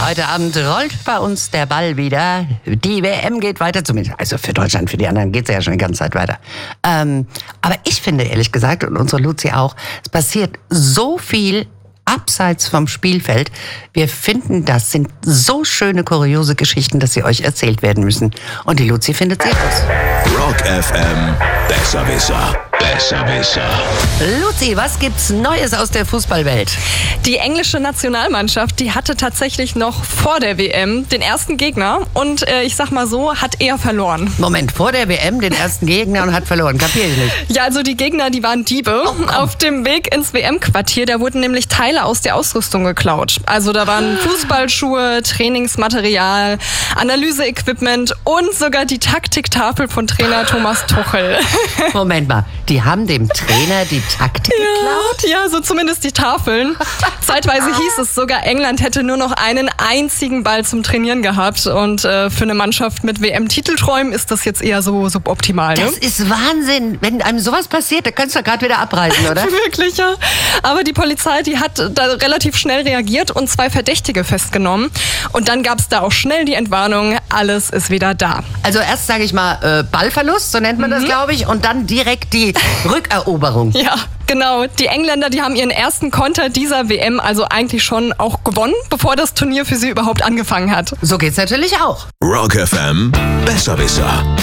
Heute Abend rollt bei uns der Ball wieder. Die WM geht weiter, zumindest also für Deutschland, für die anderen geht es ja schon die ganze Zeit weiter. Aber ich finde ehrlich gesagt, und unsere Luzi auch, es passiert so viel abseits vom Spielfeld. Wir finden, das sind so schöne, kuriose Geschichten, dass sie euch erzählt werden müssen. Und die Luzi findet sie raus. Rock FM, Besserwisser. Besserwisser. Luzi, was gibt's Neues aus der Fußballwelt? Die englische Nationalmannschaft, die hatte tatsächlich noch vor der WM den ersten Gegner und ich sag mal so, hat er verloren. Moment, vor der WM den ersten Gegner und hat verloren, kapier ich nicht. Ja, also die Gegner, die waren Diebe. Auf dem Weg ins WM-Quartier, da wurden nämlich Teile aus der Ausrüstung geklaut. Also da waren Fußballschuhe, Trainingsmaterial, Analyse-Equipment und sogar die Taktiktafel von Trainer Thomas Tuchel. Moment mal, die haben dem Trainer die Taktik geklaut? Ja, so zumindest die Tafeln. Zeitweise hieß es sogar, England hätte nur noch einen einzigen Ball zum Trainieren gehabt. Und für eine Mannschaft mit WM-Titelträumen ist das jetzt eher so suboptimal. Ne? Das ist Wahnsinn. Wenn einem sowas passiert, dann kannst du gerade wieder abreisen, oder? Wirklich, ja. Aber die Polizei, die hat da relativ schnell reagiert und 2 Verdächtige festgenommen. Und dann gab es da auch schnell die Entwarnung, alles ist wieder da. Also erst, sage ich mal, Ballverlust, so nennt man das, glaube ich, und dann direkt die Rückeroberung. Ja, genau. Die Engländer, die haben ihren ersten Konter dieser WM also eigentlich schon auch gewonnen, bevor das Turnier für sie überhaupt angefangen hat. So geht's natürlich auch. Rock FM, Besserwisser.